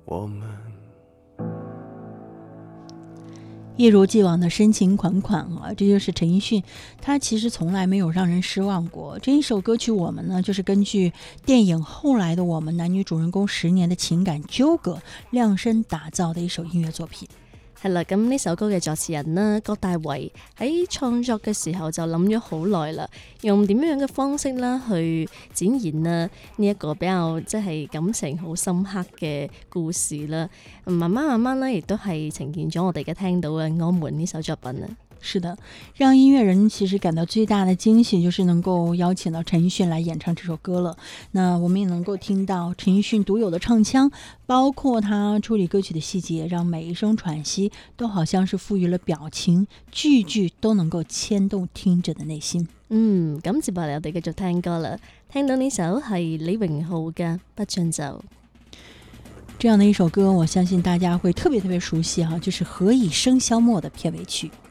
我们一如既往的深情款款啊，这就是陈奕迅，他其实从来没有让人失望过。这一首歌曲《我们》呢，就是根据电影《后來的我們》男女主人公10年的情感糾葛量身打造的一首音樂作品。 係啦，咁呢首歌嘅作詞人呢，郭大為喺創作嘅時候就諗咗好耐啦，用點樣嘅方式啦去展現呢一個比較即係感情好深刻嘅故事啦。慢慢呢，亦都係呈現咗我哋嘅聽到嘅《我們》呢首作品啊。 是的，讓音樂人其實感到最大的驚喜就是能夠邀請到陳奕迅來演唱這首歌了。那我們也能夠聽到陳奕迅獨有的唱腔，包括他處理歌曲的細節，讓每一聲喘息都好像是賦予了表情，句句都能夠牽動聽者的內心。 咁接落嚟我哋繼續聽歌啦，聽到呢首係李榮浩嘅《不進就》。 這樣的一首歌，我相信大家會特別熟悉哈，就是《何以笙簫默》的片尾曲。